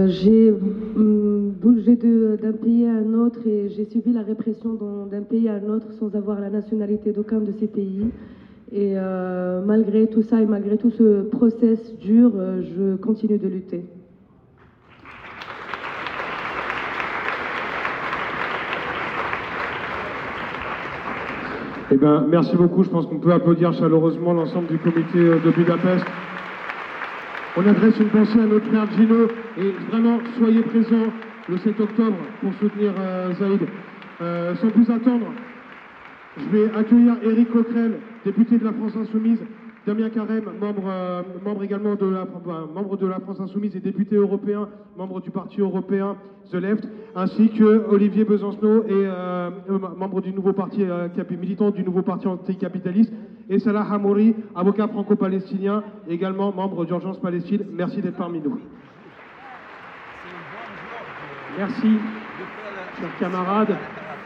J'ai bougé d'un pays à un autre et j'ai subi la répression d'un pays à un autre sans avoir la nationalité d'aucun de ces pays. Et malgré tout ça et malgré tout ce process dur, je continue de lutter. Eh bien, merci beaucoup. Je pense qu'on peut applaudir chaleureusement l'ensemble du comité de Budapest. On adresse une pensée à notre frère Gino et vraiment, soyez présents le 7 octobre pour soutenir Zaïd. Sans plus attendre, je vais accueillir Éric Coquerel, député de la France Insoumise, Damien Carême, membre également membre de la France Insoumise et député européen, membre du parti européen The Left, ainsi que Olivier Besancenot, et membre du nouveau parti, militant du nouveau parti anticapitaliste, et Salah Hamouri, avocat franco-palestinien, également membre d'Urgence Palestine. Merci d'être parmi nous. Merci, chers camarades.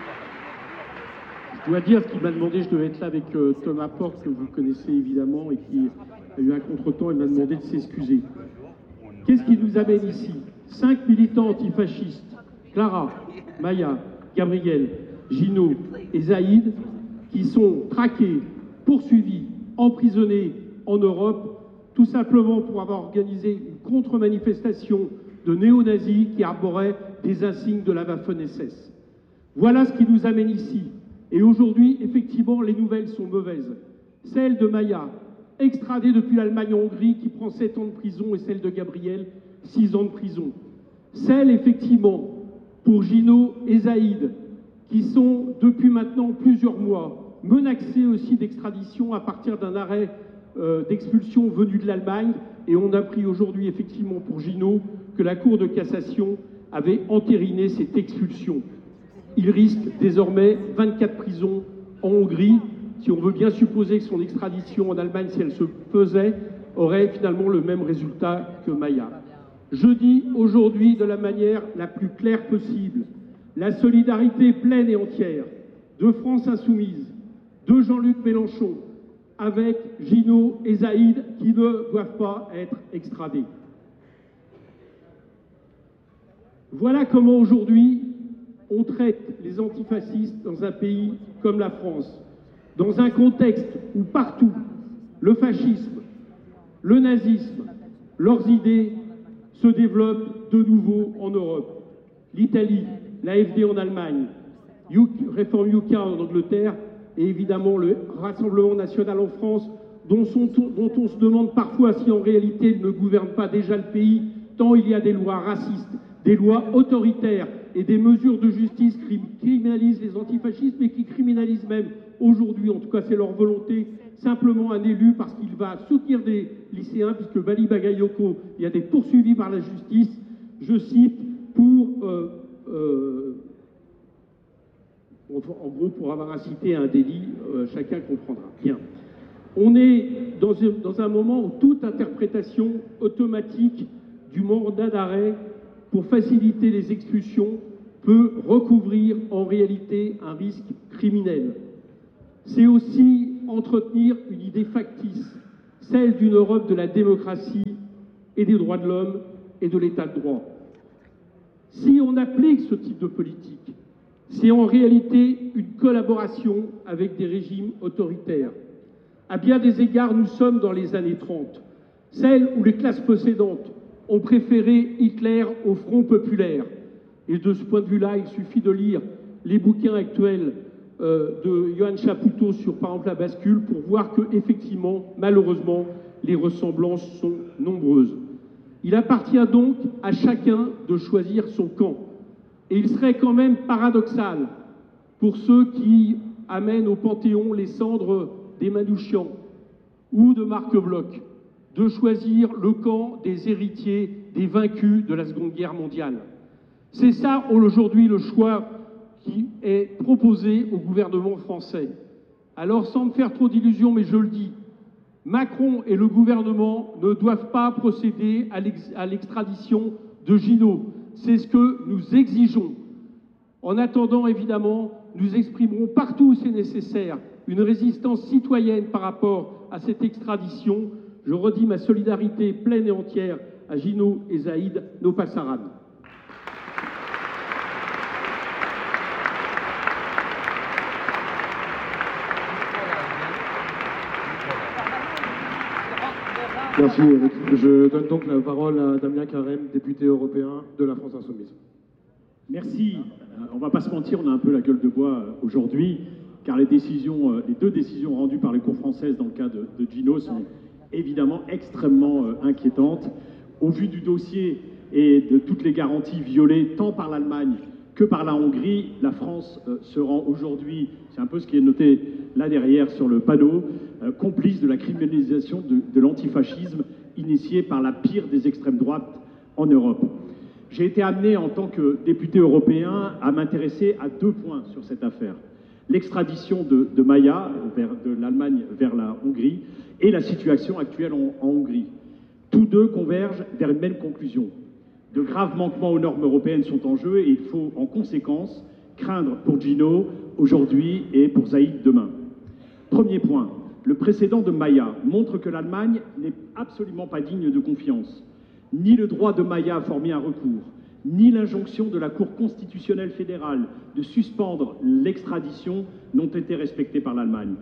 Je dois dire ce qu'il m'a demandé, je devais être là avec Thomas Porte, que vous connaissez évidemment, et qui a eu un contretemps et m'a demandé de s'excuser. Qu'est-ce qui nous amène ici? 5 militants antifascistes, Clara, Maya, Gabriel, Gino et Zaïd, qui sont traqués, poursuivis, emprisonnés en Europe, tout simplement pour avoir organisé une contre-manifestation de néo-nazis qui arboraient des insignes de la Waffen-SS. Voilà ce qui nous amène ici. Et aujourd'hui, effectivement, les nouvelles sont mauvaises. Celle de Maya, extradée depuis l'Allemagne en Hongrie, qui prend 7 ans de prison, et celle de Gabriel, 6 ans de prison. Celle, effectivement, pour Gino et Zaïd, qui sont, depuis maintenant plusieurs mois, menacés aussi d'extradition à partir d'un arrêt d'expulsion venu de l'Allemagne. Et on a appris aujourd'hui, effectivement, pour Gino, que la Cour de cassation avait entériné cette expulsion. Il risque désormais 24 prisons en Hongrie. Si on veut bien supposer que son extradition en Allemagne, si elle se faisait, aurait finalement le même résultat que Maya. Je dis aujourd'hui de la manière la plus claire possible la solidarité pleine et entière de France Insoumise, de Jean-Luc Mélenchon, avec Gino et Zaïd qui ne doivent pas être extradés. Voilà comment aujourd'hui on traite les antifascistes dans un pays comme la France, dans un contexte où partout le fascisme, le nazisme, leurs idées se développent de nouveau en Europe. L'Italie, l'AfD en Allemagne, Reform UK en Angleterre et évidemment le Rassemblement national en France, dont on se demande parfois si en réalité il ne gouverne pas déjà le pays, tant il y a des lois racistes, des lois autoritaires et des mesures de justice qui criminalisent les antifascistes, mais qui criminalisent même aujourd'hui, en tout cas c'est leur volonté, simplement un élu parce qu'il va soutenir des lycéens, puisque Bali Bagayoko, il y a des poursuivis par la justice, je cite, en gros pour avoir incité à un délit, chacun comprendra. Bien. On est dans un moment où toute interprétation automatique du mandat d'arrêt pour faciliter les expulsions peut recouvrir en réalité un risque criminel. C'est aussi entretenir une idée factice, celle d'une Europe de la démocratie et des droits de l'homme et de l'état de droit. Si on applique ce type de politique, c'est en réalité une collaboration avec des régimes autoritaires. À bien des égards, nous sommes dans les années 30, celles où les classes possédantes ont préféré Hitler au Front populaire. Et de ce point de vue-là, il suffit de lire les bouquins actuels de Johan Chapoutot sur, par exemple, la bascule, pour voir que, effectivement, malheureusement, les ressemblances sont nombreuses. Il appartient donc à chacun de choisir son camp. Et il serait quand même paradoxal pour ceux qui amènent au Panthéon les cendres des Manouchian ou de Marc Bloch, de choisir le camp des héritiers des vaincus de la Seconde Guerre mondiale. C'est ça aujourd'hui le choix qui est proposé au gouvernement français. Alors sans me faire trop d'illusions, mais je le dis, Macron et le gouvernement ne doivent pas procéder à l'extradition de Gino. C'est ce que nous exigeons. En attendant, évidemment, nous exprimerons partout où c'est nécessaire une résistance citoyenne par rapport à cette extradition. Je redis ma solidarité pleine et entière à Gino et Zaïd Nopassaran. Merci Eric. Je donne donc la parole à Damien Carême, député européen de la France Insoumise. Merci. On ne va pas se mentir, on a un peu la gueule de bois aujourd'hui, car les deux décisions rendues par les cours françaises dans le cas de Gino sont évidemment extrêmement inquiétantes. Au vu du dossier et de toutes les garanties violées tant par l'Allemagne que par la Hongrie, la France se rend aujourd'hui, c'est un peu ce qui est noté là derrière sur le panneau, complice de la criminalisation de l'antifascisme initiée par la pire des extrêmes droites en Europe. J'ai été amené en tant que député européen à m'intéresser à 2 points sur cette affaire. L'extradition de Maia de l'Allemagne vers la Hongrie et la situation actuelle en Hongrie. Tous deux convergent vers une même conclusion. De graves manquements aux normes européennes sont en jeu et il faut en conséquence craindre pour Gino aujourd'hui et pour Zaïd demain. Premier point, le précédent de Maia montre que l'Allemagne n'est absolument pas digne de confiance. Ni le droit de Maia à former un recours, ni l'injonction de la Cour constitutionnelle fédérale de suspendre l'extradition n'ont été respectés par l'Allemagne.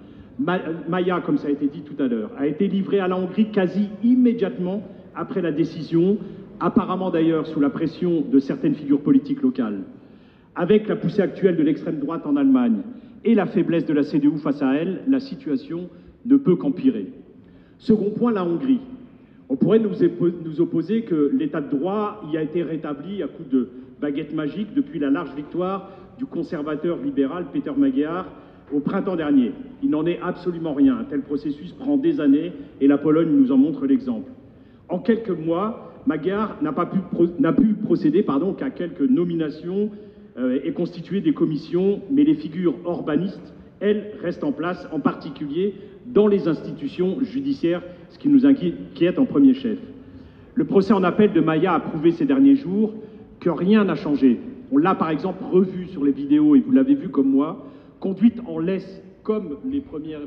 Maia, comme ça a été dit tout à l'heure, a été livré à la Hongrie quasi immédiatement après la décision, apparemment d'ailleurs sous la pression de certaines figures politiques locales. Avec la poussée actuelle de l'extrême droite en Allemagne et la faiblesse de la CDU face à elle, la situation ne peut qu'empirer. Second point, la Hongrie. On pourrait nous opposer que l'état de droit y a été rétabli à coup de baguette magique depuis la large victoire du conservateur libéral Peter Magyar au printemps dernier. Il n'en est absolument rien. Un tel processus prend des années et la Pologne nous en montre l'exemple. En quelques mois, Magyar n'a pu procéder qu'à quelques nominations et constituer des commissions, mais les figures orbanistes, elles, restent en place, en particulier dans les institutions judiciaires, ce qui nous inquiète en premier chef. Le procès en appel de Maia a prouvé ces derniers jours que rien n'a changé. On l'a par exemple revu sur les vidéos, et vous l'avez vu comme moi, conduite en laisse comme les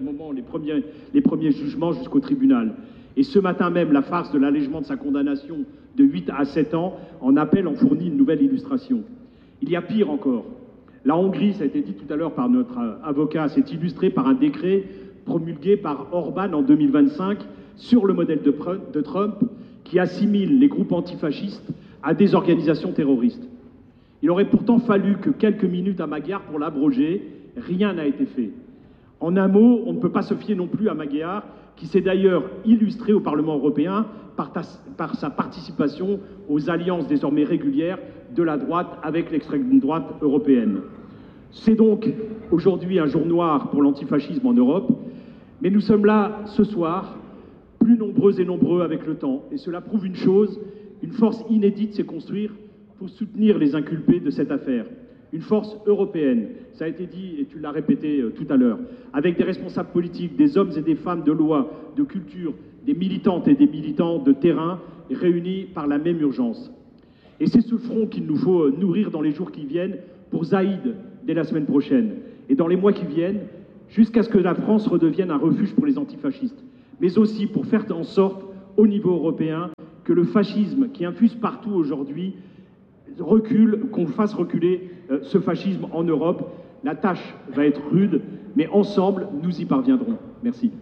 premiers jugements jusqu'au tribunal. Et ce matin même, la farce de l'allègement de sa condamnation de 8 à 7 ans en appel en fournit une nouvelle illustration. Il y a pire encore. La Hongrie, ça a été dit tout à l'heure par notre avocat, s'est illustrée par un décret promulgué par Orban en 2025 sur le modèle de Trump qui assimile les groupes antifascistes à des organisations terroristes. Il aurait pourtant fallu que quelques minutes à Magyar pour l'abroger. Rien n'a été fait. En un mot, on ne peut pas se fier non plus à Magyar, qui s'est d'ailleurs illustré au Parlement européen par sa participation aux alliances désormais régulières de la droite avec l'extrême droite européenne. C'est donc aujourd'hui un jour noir pour l'antifascisme en Europe, mais nous sommes là ce soir, plus nombreux et nombreux avec le temps, et cela prouve une chose, une force inédite s'est construire pour soutenir les inculpés de cette affaire. Une force européenne, ça a été dit et tu l'as répété tout à l'heure, avec des responsables politiques, des hommes et des femmes de loi, de culture, des militantes et des militants de terrain réunis par la même urgence. Et c'est ce front qu'il nous faut nourrir dans les jours qui viennent pour Zaïd dès la semaine prochaine et dans les mois qui viennent, jusqu'à ce que la France redevienne un refuge pour les antifascistes, mais aussi pour faire en sorte, au niveau européen, que le fascisme qui infuse partout aujourd'hui recule, qu'on fasse reculer ce fascisme en Europe. La tâche va être rude, mais ensemble, nous y parviendrons. Merci.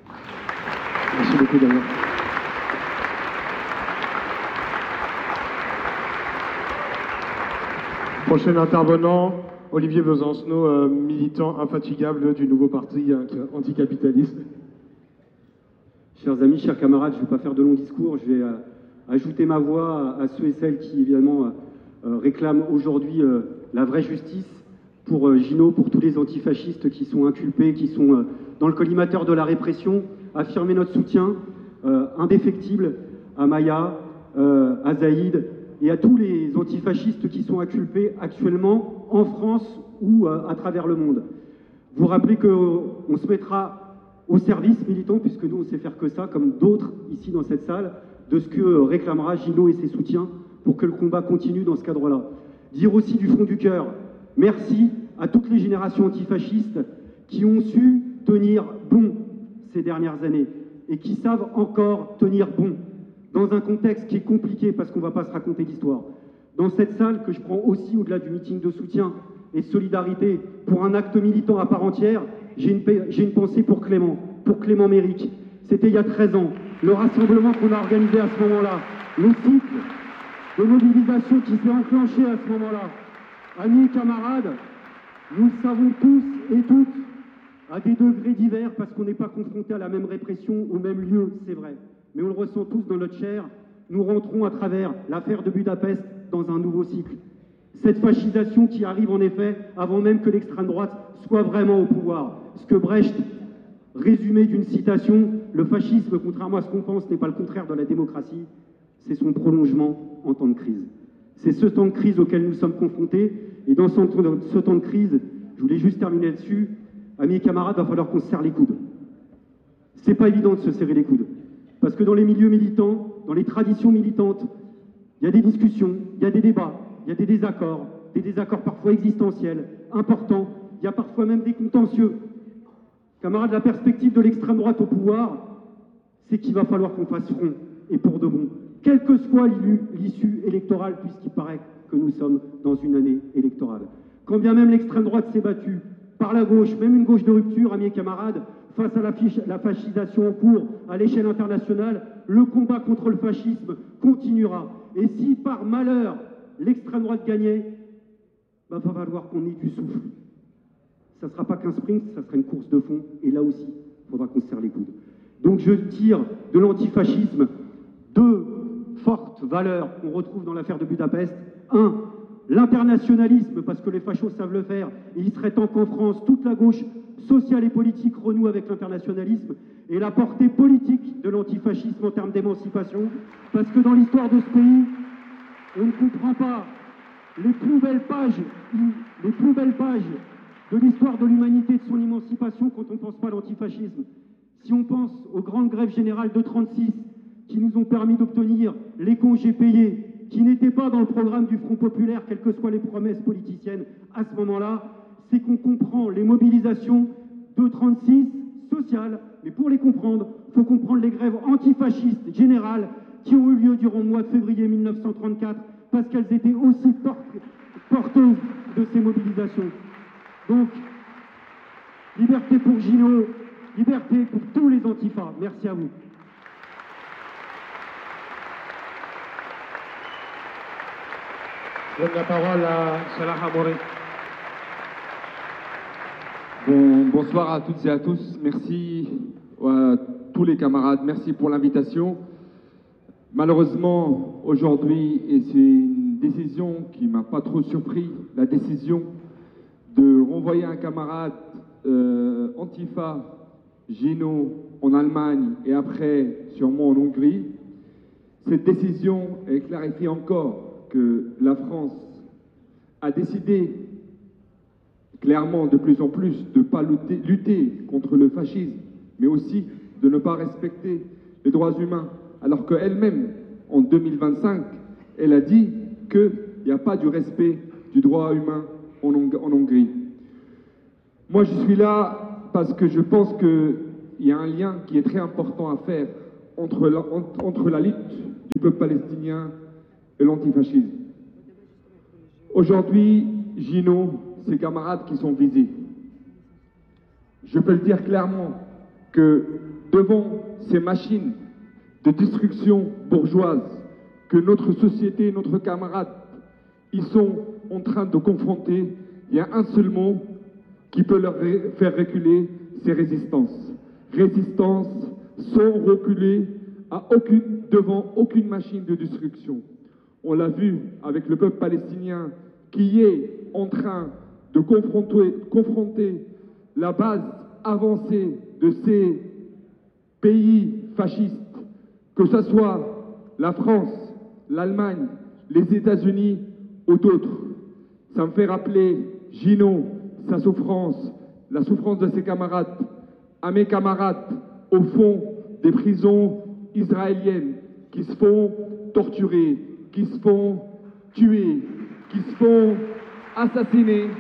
Merci beaucoup, Damien. Prochain intervenant, Olivier Besancenot, militant infatigable du nouveau parti anticapitaliste. Chers amis, chers camarades, je ne vais pas faire de longs discours, je vais ajouter ma voix à ceux et celles qui, évidemment, réclament aujourd'hui la vraie justice pour Gino, pour tous les antifascistes qui sont inculpés, qui sont dans le collimateur de la répression, affirmer notre soutien indéfectible à Maia, à Zaïd et à tous les antifascistes qui sont inculpés actuellement en France ou à travers le monde. Vous rappelez qu'on se mettra au service militant, puisque nous on sait faire que ça, comme d'autres ici dans cette salle, de ce que réclamera Gino et ses soutiens pour que le combat continue dans ce cadre-là. Dire aussi du fond du cœur, merci à toutes les générations antifascistes qui ont su tenir bon ces dernières années et qui savent encore tenir bon. dans un contexte qui est compliqué parce qu'on ne va pas se raconter d'histoire. Dans cette salle que je prends aussi au-delà du meeting de soutien et de solidarité pour un acte militant à part entière, j'ai une pensée pour Clément Méric. C'était il y a 13 ans, le rassemblement qu'on a organisé à ce moment-là, le cycle de mobilisation qui s'est enclenché à ce moment-là. Amis et camarades, nous le savons tous et toutes, à des degrés divers, parce qu'on n'est pas confronté à la même répression, au même lieu, c'est vrai. Mais on le ressent tous dans notre chair, nous rentrons à travers l'affaire de Budapest dans un nouveau cycle. Cette fascisation qui arrive en effet avant même que l'extrême droite soit vraiment au pouvoir. Ce que Brecht résumé d'une citation, le fascisme, contrairement à ce qu'on pense, n'est pas le contraire de la démocratie, c'est son prolongement en temps de crise. C'est ce temps de crise auquel nous sommes confrontés, et dans ce temps de crise, je voulais juste terminer là-dessus, amis et camarades, il va falloir qu'on se serre les coudes. C'est pas évident de se serrer les coudes, parce que dans les milieux militants, dans les traditions militantes, il y a des discussions, il y a des débats, il y a des désaccords parfois existentiels, importants, il y a parfois même des contentieux. Camarades, la perspective de l'extrême droite au pouvoir, c'est qu'il va falloir qu'on fasse front, et pour de bon, quelle que soit l'issue électorale, puisqu'il paraît que nous sommes dans une année électorale. Quand bien même l'extrême droite s'est battue par la gauche, même une gauche de rupture, amis et camarades, face à la fascisation en cours à l'échelle internationale, le combat contre le fascisme continuera. Et si par malheur l'extrême droite gagnait, va falloir qu'on ait du souffle. Ça ne sera pas qu'un sprint, ça sera une course de fond, et là aussi, il faudra qu'on se serre les coudes. Donc je tire de l'antifascisme deux fortes valeurs qu'on retrouve dans l'affaire de Budapest. Un, l'internationalisme, parce que les fachos savent le faire, et il serait temps qu'en France, toute la gauche sociale et politique renoue avec l'internationalisme, et la portée politique de l'antifascisme en termes d'émancipation, parce que dans l'histoire de ce pays, on ne comprend pas les plus belles pages de l'histoire de l'humanité, de son émancipation, quand on ne pense pas à l'antifascisme. Si on pense aux grandes grèves générales de 1936, qui nous ont permis d'obtenir les congés payés, qui n'étaient pas dans le programme du Front populaire, quelles que soient les promesses politiciennes à ce moment-là, c'est qu'on comprend les mobilisations de 1936 sociales. Mais pour les comprendre, il faut comprendre les grèves antifascistes générales qui ont eu lieu durant le mois de février 1934, parce qu'elles étaient aussi porteuses de ces mobilisations. Donc, liberté pour Gino, liberté pour tous les antifas. Merci à vous. Je donne la parole à Salah Hamouri. Bonsoir à toutes et à tous. Merci à tous les camarades. Merci pour l'invitation. Malheureusement, aujourd'hui, et c'est une décision qui ne m'a pas trop surpris, la décision de renvoyer un camarade Antifa, Gino, en Allemagne et après sûrement en Hongrie. Cette décision clarifie encore que la France a décidé clairement de plus en plus de ne pas lutter contre le fascisme, mais aussi de ne pas respecter les droits humains, alors qu'elle-même, en 2025, elle a dit qu'il n'y a pas du respect du droit humain en Hongrie. Moi, je suis là parce que je pense qu'il y a un lien qui est très important à faire entre la lutte du peuple palestinien et l'antifascisme. Aujourd'hui, Gino, ses camarades qui sont visés, je peux le dire clairement que devant ces machines de destruction bourgeoise que notre société, notre camarade, ils sont en train de confronter, il y a un seul mot qui peut leur faire reculer, c'est résistance. Résistance sans reculer devant aucune machine de destruction. On l'a vu avec le peuple palestinien qui est en train de confronter la base avancée de ces pays fascistes, que ce soit la France, l'Allemagne, les États-Unis ou d'autres. Ça me fait rappeler Gino, sa souffrance, la souffrance de ses camarades, à mes camarades au fond des prisons israéliennes qui se font torturer, qui se font tuer, qui se font assassiner.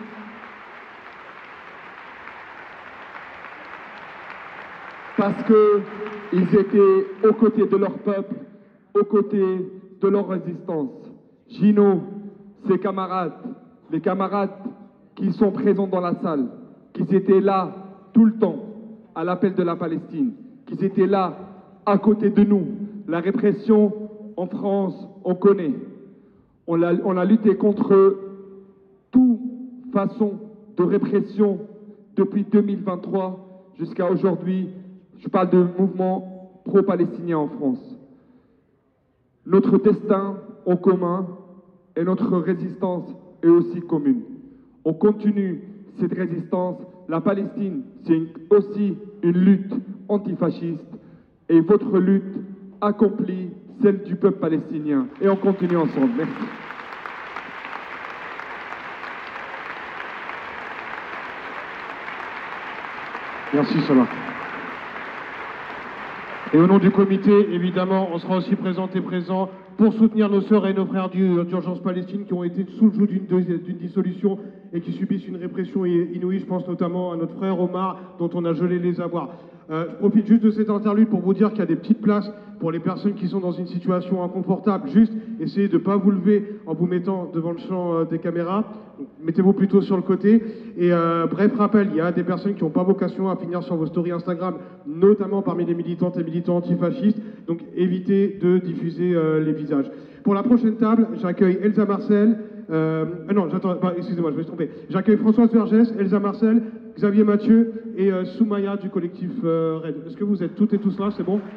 Parce qu'ils étaient aux côtés de leur peuple, aux côtés de leur résistance. Gino, ses camarades, les camarades qui sont présents dans la salle, qui étaient là tout le temps à l'appel de la Palestine, qui étaient là à côté de nous. La répression en France, on connaît. On a lutté contre toute façon de répression depuis 2023 jusqu'à aujourd'hui. Je parle de mouvement pro-palestinien en France. Notre destin en commun et notre résistance est aussi commune. On continue cette résistance. La Palestine, c'est aussi une lutte antifasciste et votre lutte accomplit celle du peuple palestinien. Et on continue ensemble. Merci. Merci Salah. Et au nom du comité, évidemment, on sera aussi présent pour soutenir nos sœurs et nos frères d'Urgence Palestine qui ont été sous le joug d'une dissolution et qui subissent une répression inouïe. Je pense notamment à notre frère Omar, dont on a gelé les avoirs. Je profite juste de cette interlude pour vous dire qu'il y a des petites places pour les personnes qui sont dans une situation inconfortable. Juste essayez de ne pas vous lever en vous mettant devant le champ des caméras. Mettez-vous plutôt sur le côté. Et bref rappel, il y a des personnes qui n'ont pas vocation à finir sur vos stories Instagram, notamment parmi les militantes et militants antifascistes. Donc évitez de diffuser les visages. Pour la prochaine table, j'accueille Elsa Marcel. Excusez-moi, je me suis trompé. J'accueille Françoise Vergès, Elsa Marcel, Xavier Mathieu et Soumaya du collectif RAID. Est-ce que vous êtes toutes et tous là? C'est bon?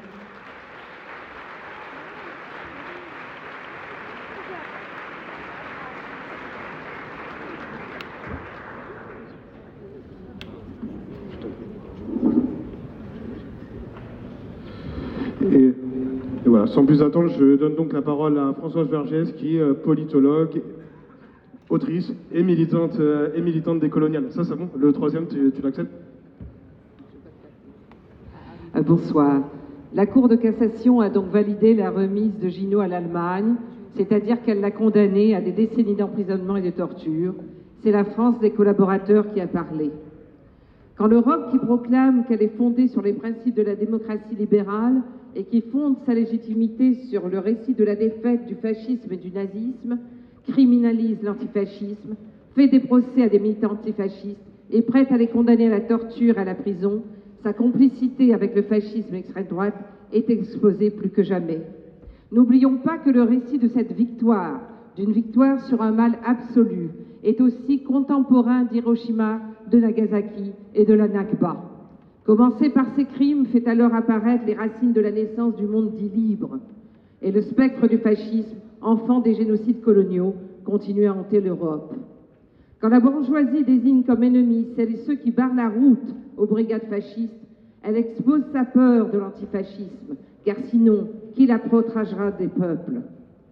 Et voilà, sans plus attendre, je donne donc la parole à Françoise Vergès, qui est politologue, autrice et militante décoloniale. Ça, c'est bon? Le troisième, tu l'acceptes? Bonsoir. La Cour de cassation a donc validé la remise de Gino à l'Allemagne, c'est-à-dire qu'elle l'a condamné à des décennies d'emprisonnement et de torture. C'est la France des collaborateurs qui a parlé. Quand l'Europe, qui proclame qu'elle est fondée sur les principes de la démocratie libérale et qui fonde sa légitimité sur le récit de la défaite du fascisme et du nazisme, criminalise l'antifascisme, fait des procès à des militants antifascistes et prête à les condamner à la torture et à la prison, sa complicité avec le fascisme extrême droite est exposée plus que jamais. N'oublions pas que le récit de cette victoire, d'une victoire sur un mal absolu, est aussi contemporain d'Hiroshima, de Nagasaki et de la Nakba. Commencer par ces crimes fait alors apparaître les racines de la naissance du monde dit libre. Et le spectre du fascisme, enfant des génocides coloniaux, continue à hanter l'Europe. Quand la bourgeoisie désigne comme ennemis celles et ceux qui barrent la route aux brigades fascistes, elle expose sa peur de l'antifascisme, car sinon, qui la protégera des peuples?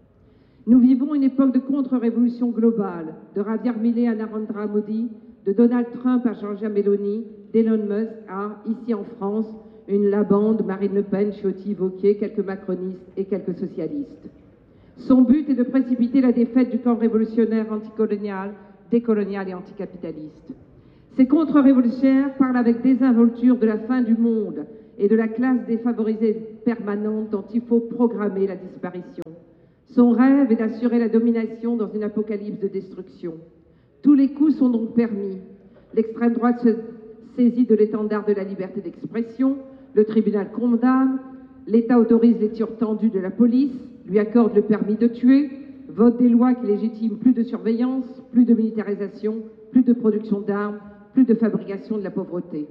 Nous vivons une époque de contre-révolution globale, de Javier Milei à Narendra Modi, de Donald Trump à Giorgia Meloni, d'Elon Musk à, ici en France, une Labande, Marine Le Pen, Ciotti, Wauquiez, quelques macronistes et quelques socialistes. Son but est de précipiter la défaite du camp révolutionnaire anticolonial, décolonial et anticapitaliste. Ces contre-révolutionnaires parlent avec désinvolture de la fin du monde et de la classe défavorisée permanente dont il faut programmer la disparition. Son rêve est d'assurer la domination dans une apocalypse de destruction. Tous les coups sont donc permis. L'extrême droite se saisit de l'étendard de la liberté d'expression, le tribunal condamne, l'État autorise les tirs tendus de la police, lui accorde le permis de tuer, vote des lois qui légitiment plus de surveillance, plus de militarisation, plus de production d'armes, plus de fabrication de la pauvreté.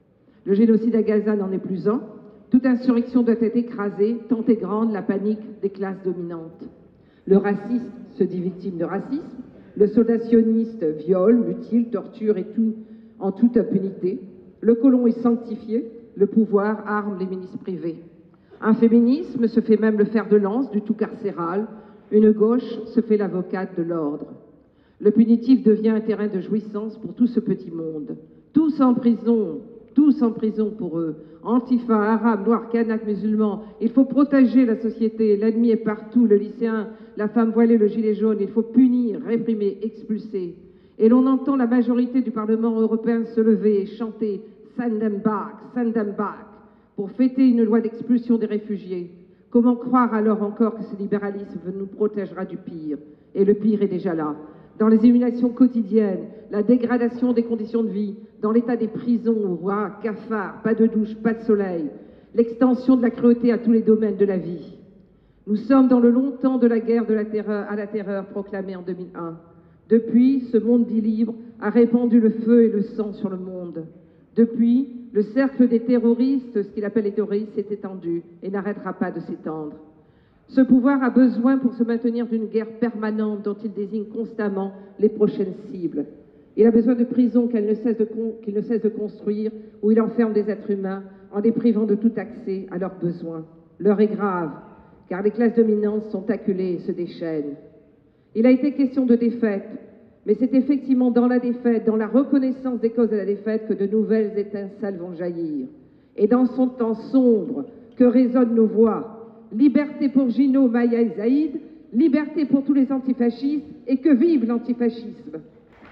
Le génocide à Gaza n'en est plus un. Toute insurrection doit être écrasée, tant est grande la panique des classes dominantes. Le raciste se dit victime de racisme, le soldat sioniste viole, mutile, torture et tout en toute impunité. Le colon est sanctifié, le pouvoir arme les milices privées. Un féminisme se fait même le fer de lance du tout carcéral, une gauche se fait l'avocate de l'ordre. Le punitif devient un terrain de jouissance pour tout ce petit monde. Tous en prison pour eux. Antifa, arabes, noirs, kanaks, musulmans. Il faut protéger la société. L'ennemi est partout. Le lycéen, la femme voilée, le gilet jaune. Il faut punir, réprimer, expulser. Et l'on entend la majorité du Parlement européen se lever et chanter « Send them back, send them back » pour fêter une loi d'expulsion des réfugiés. Comment croire alors encore que ce libéralisme nous protégera du pire? Et le pire est déjà là. Dans les humiliations quotidiennes, la dégradation des conditions de vie, dans l'état des prisons, rats, cafards, pas de douche, pas de soleil, l'extension de la cruauté à tous les domaines de la vie. Nous sommes dans le long temps de la guerre à la terreur proclamée en 2001. Depuis, ce monde dit libre a répandu le feu et le sang sur le monde. Depuis, le cercle des terroristes, ce qu'il appelle les terroristes, s'est étendu et n'arrêtera pas de s'étendre. Ce pouvoir a besoin pour se maintenir d'une guerre permanente dont il désigne constamment les prochaines cibles. Il a besoin de prisons qu'il ne cesse de construire, où il enferme des êtres humains en les privant de tout accès à leurs besoins. L'heure est grave, car les classes dominantes sont acculées et se déchaînent. Il a été question de défaite, mais c'est effectivement dans la défaite, dans la reconnaissance des causes de la défaite, que de nouvelles étincelles vont jaillir. Et dans son temps sombre, que résonnent nos voix. Liberté pour Gino, Maya et Zaïd, liberté pour tous les antifascistes, et que vive l'antifascisme.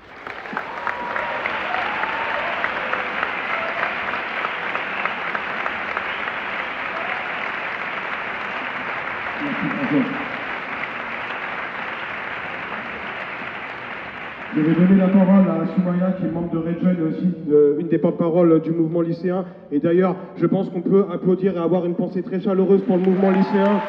Je vais donner la parole à Soumaya, qui est membre de Red Jeune et aussi une des porte-paroles du mouvement lycéen. Et d'ailleurs, je pense qu'on peut applaudir et avoir une pensée très chaleureuse pour le mouvement lycéen.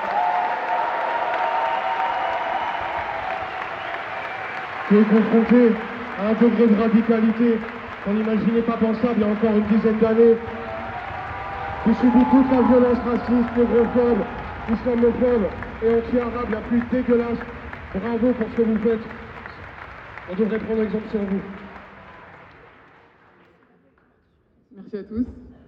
Qui est confronté à un degré de radicalité qu'on n'imaginait pas pensable il y a encore une dizaine d'années. Qui subit toute la violence raciste, négrophobe, islamophobe et anti-arabe la plus dégueulasse. Bravo pour ce que vous faites. On devrait prendre exemple sur vous. Merci à tous.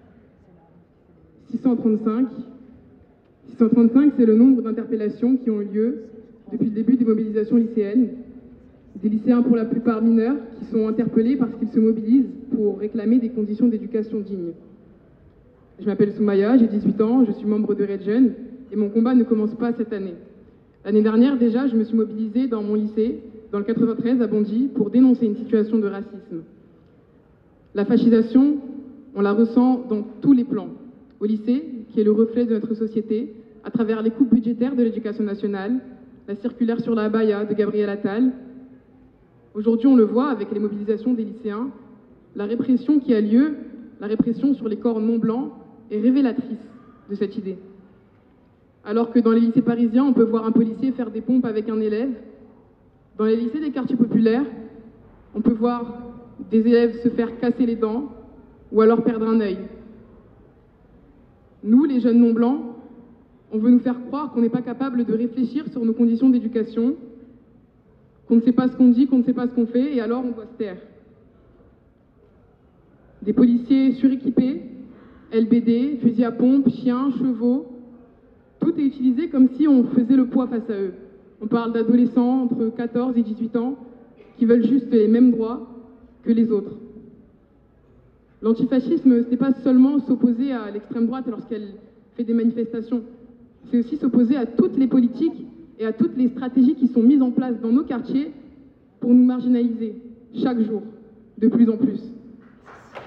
635, c'est le nombre d'interpellations qui ont eu lieu depuis le début des mobilisations lycéennes. Des lycéens pour la plupart mineurs qui sont interpellés parce qu'ils se mobilisent pour réclamer des conditions d'éducation dignes. Je m'appelle Soumaya, j'ai 18 ans, je suis membre de Red Jeune et mon combat ne commence pas cette année. L'année dernière déjà, je me suis mobilisée dans mon lycée, dans le 93 à Bondy, pour dénoncer une situation de racisme. La fascisation, on la ressent dans tous les plans. Au lycée, qui est le reflet de notre société, à travers les coupes budgétaires de l'éducation nationale, la circulaire sur la abaya de Gabriel Attal. Aujourd'hui, on le voit avec les mobilisations des lycéens, la répression qui a lieu, la répression sur les corps non blancs, est révélatrice de cette idée. Alors que dans les lycées parisiens, on peut voir un policier faire des pompes avec un élève, dans les lycées des quartiers populaires, on peut voir des élèves se faire casser les dents ou alors perdre un œil. Nous, les jeunes non-blancs, on veut nous faire croire qu'on n'est pas capable de réfléchir sur nos conditions d'éducation, qu'on ne sait pas ce qu'on dit, qu'on ne sait pas ce qu'on fait, et alors on doit se taire. Des policiers suréquipés, LBD, fusils à pompe, chiens, chevaux, tout est utilisé comme si on faisait le poids face à eux. On parle d'adolescents entre 14 et 18 ans qui veulent juste les mêmes droits que les autres. L'antifascisme, ce n'est pas seulement s'opposer à l'extrême droite lorsqu'elle fait des manifestations, c'est aussi s'opposer à toutes les politiques et à toutes les stratégies qui sont mises en place dans nos quartiers pour nous marginaliser chaque jour, de plus en plus.